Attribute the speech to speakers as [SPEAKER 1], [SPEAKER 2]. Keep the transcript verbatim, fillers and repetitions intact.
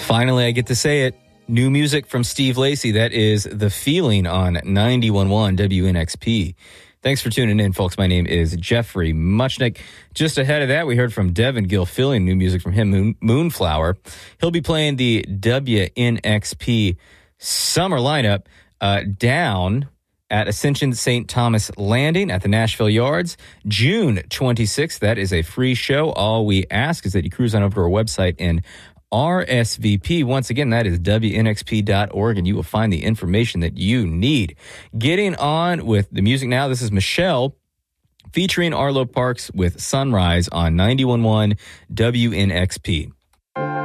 [SPEAKER 1] Finally, I get to say it. New music from Steve Lacy. That is The Feeling on ninety-one point one W N X P. Thanks for tuning in, folks. My name is Jeffrey Muchnick. Just ahead of that, we heard from Devin Gilfillian, new music from him, Moon, Moonflower. He'll be playing the W N X P summer lineup uh, down at Ascension Saint Thomas Landing at the Nashville Yards, June twenty-sixth. That is a free show. All we ask is that you cruise on over to our website and R S V P. Once again, that is W N X P dot org, and you will find the information that you need. Getting on with the music now, this is Michelle featuring Arlo Parks with Sunrise on ninety-one point one W N X P.